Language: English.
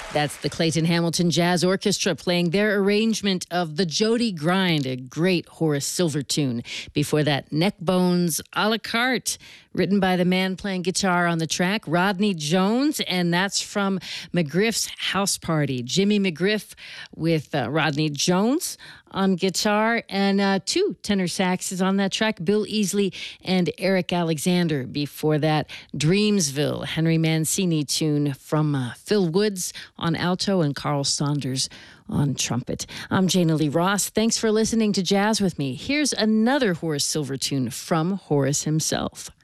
That's the Clayton Hamilton Jazz Orchestra playing their arrangement of The Jody Grind, a great Horace Silver tune. Before that, Neckbones a la carte, written by the man playing guitar on the track, Rodney Jones, and that's from McGriff's House Party. Jimmy McGriff with Rodney Jones on guitar, and two tenor saxes on that track, Bill Easley and Eric Alexander. Before that, Dreamsville, Henry Mancini tune from Phil Woods on alto and Carl Saunders on trumpet. I'm Jana Lee Ross. Thanks for listening to Jazz with me. Here's another Horace Silver tune from Horace himself.